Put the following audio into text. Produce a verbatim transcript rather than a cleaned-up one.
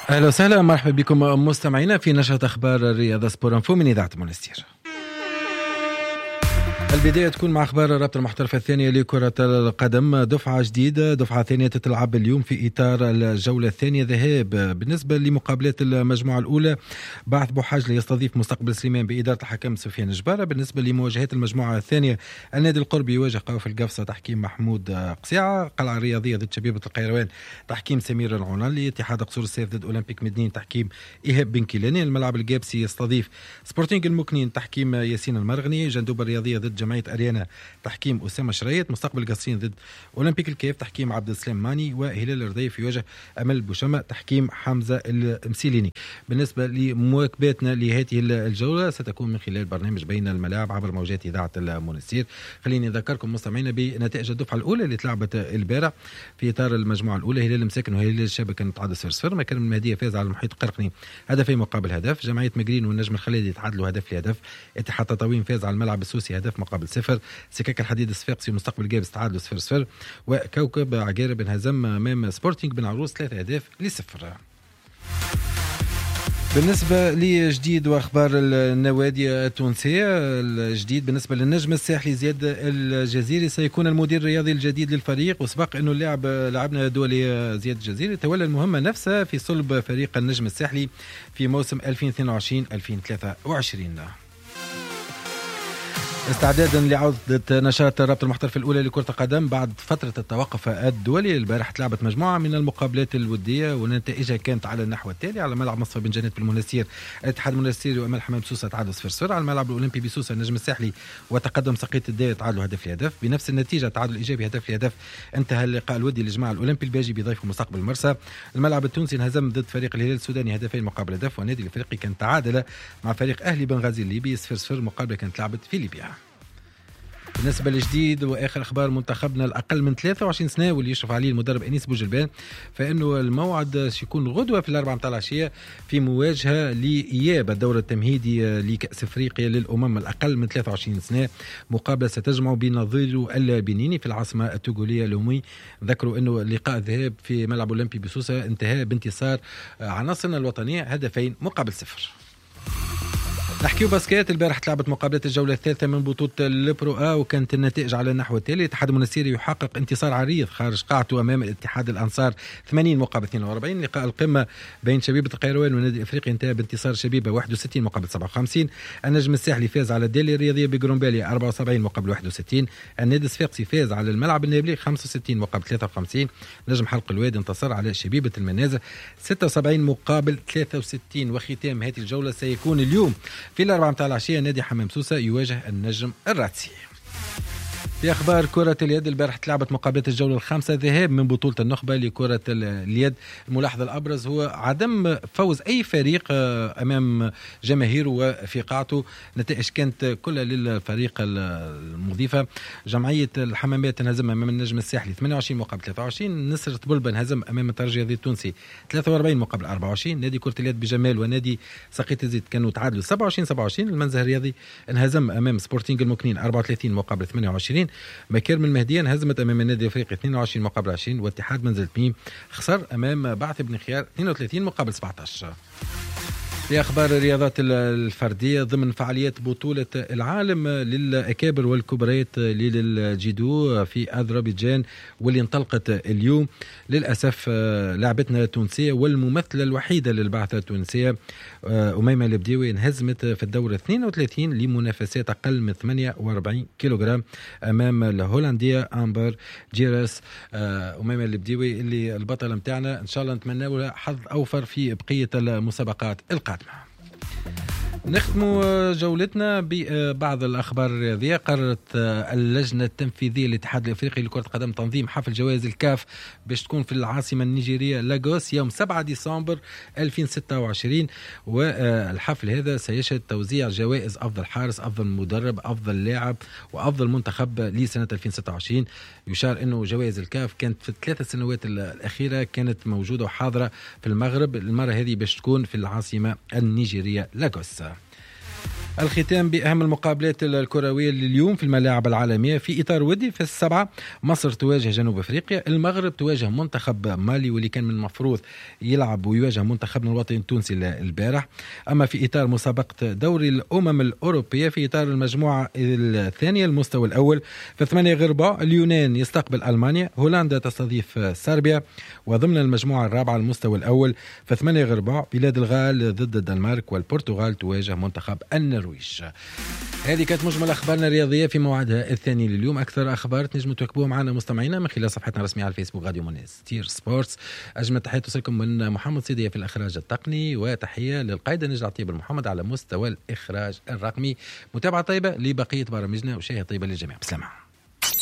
أهلا وسهلا، مرحبا بكم مستمعينا في نشرة أخبار الرياضة سبور انفو من إذاعة مونستير. البداية تكون مع أخبار الرابطة المحترفة الثانية لكرة القدم، دفعة جديدة، دفعة ثانية تتلعب اليوم في إطار الجولة الثانية ذهاب. بالنسبة لمقابلات المجموعة الأولى، بعث بوحاج يستضيف مستقبل سليمان بإدارة الحكم سفيان جبارة. بالنسبة لمواجهات المجموعة الثانية، النادي القربي يواجه قوف القفصة تحكيم محمود قصيعة، قلعة الرياضية ضد شبيبة القيروان تحكيم سمير العنالي، اتحاد قصور السيف ضد أولمبيك مدنين تحكيم إيهاب بن كيلاني، الملعب الجابسي يستضيف سبورتينغ المكنين تحكيم ياسين المرغني، جندوب الرياضية ضد جمعية أريانا تحكيم أسامة شريط، مستقبل قصرين ضد أولمبيك الكيف تحكيم عبد السلام ماني، وهلال الرديف يواجه أمل بوشمة تحكيم حمزة المسيليني. بالنسبة لمواكباتنا لهذه الجولة ستكون من خلال برنامج بين الملاعب عبر موجات إذاعة المونستير. خليني أذكركم مستمعينا بنتائج الدفعة الأولى اللي تلعبت البارح في إطار المجموعة الأولى. هلال مساكن وهلال الشابة كانت تعادل صفر صفر، مكان المهدية فاز على المحيط القرقني هدفين مقابل هدف، جمعية مقرين والنجم الخليدي تعادلوا هدف لهدف، اتحاد تطاوين فاز على الملعب السوسي هدف مقابل صفر، سكاك الحديد الصفاقسي ومستقبل جابس تعادلوا صفر صفر، وكوكب عقارب انهزم امام سبورتينغ بن عروس ثلاثة اهداف لصفر. بالنسبة لجديد وأخبار النوادي التونسية، الجديد بالنسبة للنجم الساحلي زياد الجزيري سيكون المدير الرياضي الجديد للفريق، وسبق أنه اللاعب لاعبنا الدولي زياد الجزيري تولى المهمة نفسها في صلب فريق النجم الساحلي في موسم ألفين واثنين وعشرين ألفين وثلاثة وعشرين. استعدادا لعودة نشاط الرابطة المحترفة الأولى لكرة القدم بعد فترة التوقف الدولي، البارحة لعبت مجموعة من المقابلات الودية ونتائجها كانت على النحو التالي: على ملعب مصطفى بن جنات بالمنستير الاتحاد المنستيري وأمل حمام سوسة تعادلوا صفر صفر، على الملعب الأولمبي بسوسة النجم الساحلي وتقدم سقيط الداية تعادلوا هدف لهدف، بنفس النتيجة تعادل إيجابي هدف لهدف انتهى اللقاء الودي لجماعة الأولمبي الباجي بضيف مستقبل المرسى. الملعب التونسي انهزم ضد فريق الهلال السوداني هدفين مقابل هدف، والنادي الافريقي كان تعادل مع فريق أهلي بنغازي الليبي صفر صفر، مقابلة كانت لعبت في ليبيا. بالنسبة لجديد وآخر أخبار منتخبنا الأقل من ثلاثة وعشرين سنة واللي يشرف عليه المدرب أنيس بوجلبان، فإنه الموعد سيكون غدوة في الأربعة متاع العشية في مواجهة لإياب الدور التمهيدي لكأس أفريقيا للأمم الأقل من ثلاثة وعشرين سنة، مقابلة ستجمع بنظيره البنيني في العاصمة التوغولية لومي. ذكروا أنه لقاء الذهاب في ملعب أولمبي بسوسة انتهى بانتصار عناصرنا الوطنية هدفين مقابل صفر. نحكيو باسكيت، البارح تلعبت مقابلة الجولة الثالثة من بطولة البرو آ وكانت النتائج على النحو التالي: الاتحاد المنستيري يحقق انتصار عريض خارج قاعته أمام الاتحاد الأنصار ثمانين مقابل اثنين وأربعين. لقاء القمة بين شبيبة القيروان والنادي الافريقي انتهى بانتصار شبيبة واحد وستين مقابل سبعة وخمسين. النجم الساحلي فاز على الدالية الرياضية بجرومباليا أربعة وسبعين مقابل واحد وستين. النادي الصفاقسي فاز على الملعب النابلي خمسة وستين مقابل ثلاثة وخمسين. نجم حلق الوادي انتصر على شبيبة المنازة ستة وسبعين مقابل ثلاثة وستين. وختام هذه الجولة سيكون اليوم في الأربعة متاع العشية، نادي حمام سوسة يواجه النجم الراتسي. في أخبار كرة اليد، البارح تلعبت مقابلة الجولة الخامسة ذهاب من بطولة النخبة لكرة اليد. الملاحظ الأبرز هو عدم فوز أي فريق أمام جماهيره وفي قاعته، نتائج كانت كلها للفريق المضيفة. جمعية الحمامات انهزم أمام النجم الساحلي ثمانية وعشرين مقابل ثلاثة وعشرين. نصر طبلبة انهزم أمام الترجي الرياضي التونسي ثلاثة وأربعين مقابل أربعة وعشرين. نادي كرة اليد بجمال ونادي سقيط الزيت كانوا تعادلوا سبعة وعشرين سبعة وعشرين. المنزه الرياضي انهزم أمام سبورتينغ المكنين أربعة وثلاثين مقابل ثمانية وعشرين. مكارم المهدية انهزمت أمام النادي الأفريقي اثنين وعشرين مقابل عشرين. واتحاد منزل تميم خسر أمام بعث بن خيار اثنين وثلاثين مقابل سبعة عشر. في أخبار الرياضات الفردية، ضمن فعاليات بطولة العالم للأكابر والكبريات للجيدو في أذربيجان واللي انطلقت اليوم، للأسف لاعبتنا التونسية والممثلة الوحيدة للبعثة التونسية أميمة البديوي انهزمت في الدور اثنين وثلاثين لمنافسات أقل من ثمانية وأربعين كيلوغرام أمام الهولندية أمبر جيرس. أميمة البديوي اللي البطلة متاعنا، إن شاء الله نتمنى لها حظ أوفر في بقية المسابقات القادمة. نختم جولتنا ببعض الأخبار الرياضية. قررت اللجنة التنفيذية للاتحاد الأفريقي لكرة القدم تنظيم حفل جوائز الكاف باش تكون في العاصمة النيجيرية لاغوس يوم سبعة ديسمبر ألفين وستة وعشرين، والحفل هذا سيشهد توزيع جوائز أفضل حارس، أفضل مدرب، أفضل لاعب، وأفضل منتخب لسنة ألفين وستة وعشرين. يشار أنه جوائز الكاف كانت في الثلاث سنوات الأخيرة كانت موجودة وحاضرة في المغرب، المرة هذه باش تكون في العاصمة النيجيرية لاغوس. الختام بأهم المقابلات الكروية لليوم في الملاعب العالمية في إطار ودي. في السبعة مصر تواجه جنوب أفريقيا، المغرب تواجه منتخب مالي واللي كان من المفروض يلعب ويواجه منتخبنا الوطني التونسي البارح. أما في إطار مسابقة دوري الأمم الأوروبية في إطار المجموعة الثانية المستوى الأول في ثمانية غرباء، اليونان يستقبل ألمانيا، هولندا تستضيف صربيا، وضمن المجموعة الرابعة المستوى الأول في ثمانية غرباء بلاد الغال ضد الدنمارك، والبرتغال تواجه منتخب النرويج. هذه كانت مجمل أخبارنا الرياضية في موعدها الثاني لليوم. أكثر أخبار تنجموا تركبوها معنا مستمعينا من خلال صفحتنا الرسمية على الفيسبوك راديو مونستير سبورتس. أجمل تحية توصلكم من محمد سيدية في الإخراج التقني، وتحية للقائد نجل عطيب المحمد على مستوى الإخراج الرقمي. متابعة طيبة لبقية برامجنا وشاهد طيبة للجميع. بسلامة.